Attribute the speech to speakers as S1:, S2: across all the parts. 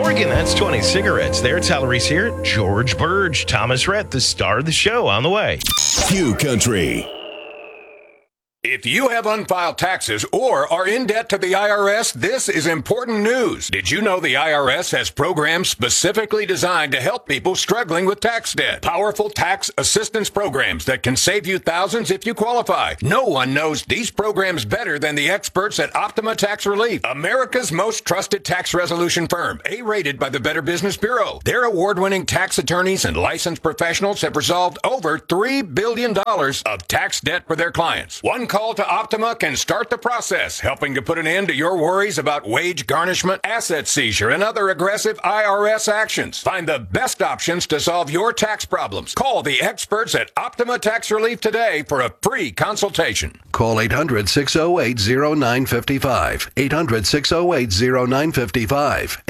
S1: Oregon. That's 20 cigarettes there. Tyler Reese here. George Burge, Thomas Rhett, the star of the show, on the way.
S2: Q Country.
S3: If you have unfiled taxes or are in debt to the IRS, this is important news. Did you know the IRS has programs specifically designed to help people struggling with tax debt? Powerful tax assistance programs that can save you thousands if you qualify. No one knows these programs better than the experts at Optima Tax Relief, America's most trusted tax resolution firm, A-rated by the Better Business Bureau. Their award-winning tax attorneys and licensed professionals have resolved over $3 billion of tax debt for their clients. One call to Optima can start the process, helping to put an end to your worries about wage garnishment, asset seizure, and other aggressive IRS actions. Find the best options to solve your tax problems. Call the experts at Optima Tax Relief today for a free consultation.
S4: Call 800-608-0955. 800-608-0955.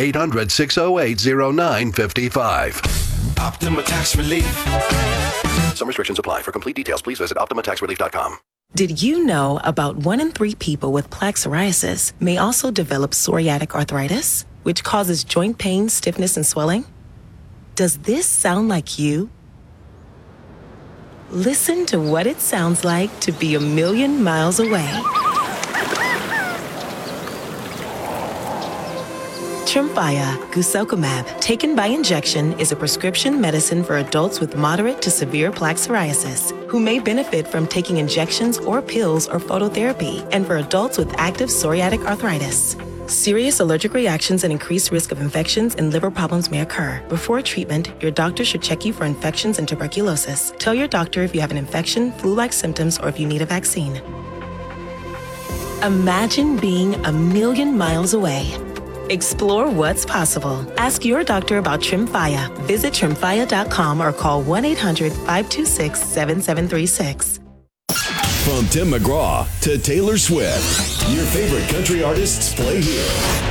S4: 800-608-0955.
S2: Optima Tax Relief.
S4: Some restrictions apply. For complete details, please visit OptimaTaxRelief.com.
S5: Did you know about 1 in 3 people with plaque psoriasis may also develop psoriatic arthritis, which causes joint pain, stiffness, and swelling? Does this sound like you? Listen to what it sounds like to be a million miles away. Tremfya guselkumab, taken by injection, is a prescription medicine for adults with moderate to severe plaque psoriasis who may benefit from taking injections or pills or phototherapy, and for adults with active psoriatic arthritis. Serious allergic reactions and increased risk of infections and liver problems may occur. Before treatment, your doctor should check you for infections and tuberculosis. Tell your doctor if you have an infection, flu-like symptoms, or if you need a vaccine. Imagine being a million miles away. Explore what's possible. Ask your doctor about Tremfya. Visit Tremfya.com or call 1-800-526-7736.
S2: From Tim McGraw to Taylor Swift, your favorite country artists play here.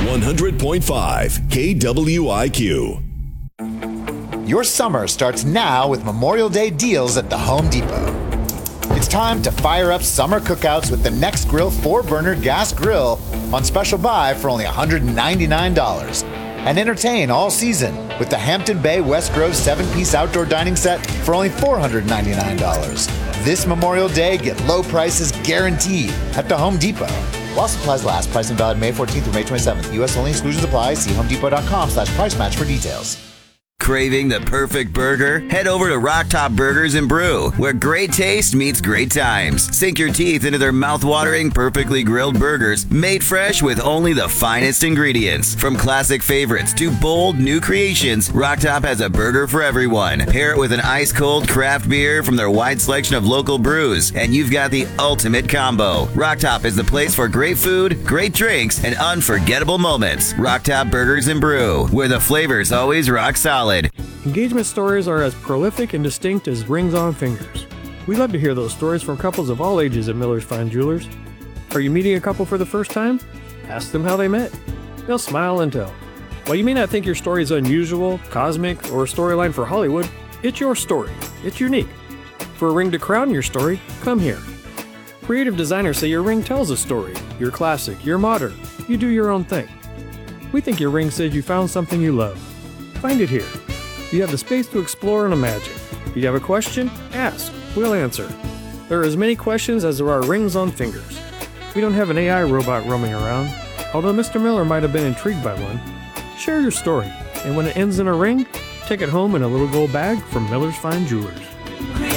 S2: 100.5 KWIQ.
S6: Your summer starts now with Memorial Day deals at the Home Depot. It's time to fire up summer cookouts with the Nextgrill 4-burner gas grill on special buy for only $199. And entertain all season with the Hampton Bay West Grove 7-piece outdoor dining set for only $499. This Memorial Day, get low prices guaranteed at the Home Depot. While supplies last, pricing valid May 14th through May 27th. U.S. only, exclusions apply. See homedepot.com/price match for details.
S7: Craving the perfect burger? Head over to Rock Top Burgers and Brew, where great taste meets great times. Sink your teeth into their mouth-watering, perfectly grilled burgers, made fresh with only the finest ingredients. From classic favorites to bold new creations, Rock Top has a burger for everyone. Pair it with an ice-cold craft beer from their wide selection of local brews, and you've got the ultimate combo. Rock Top is the place for great food, great drinks, and unforgettable moments. Rock Top Burgers and Brew, where the flavor's always rock solid.
S8: Engagement stories are as prolific and distinct as rings on fingers. We love to hear those stories from couples of all ages at Miller's Fine Jewelers. Are you meeting a couple for the first time? Ask them how they met. They'll smile and tell. While you may not think your story is unusual, cosmic, or a storyline for Hollywood, it's your story. It's unique. For a ring to crown your story, come here. Creative designers say your ring tells a story. You're classic, you're modern, you do your own thing. We think your ring says you found something you love. Find it here. You have the space to explore and imagine. If you have a question, ask. We'll answer. There are as many questions as there are rings on fingers. We don't have an AI robot roaming around, although Mr. Miller might have been intrigued by one. Share your story, and when it ends in a ring, take it home in a little gold bag from Miller's Fine Jewelers.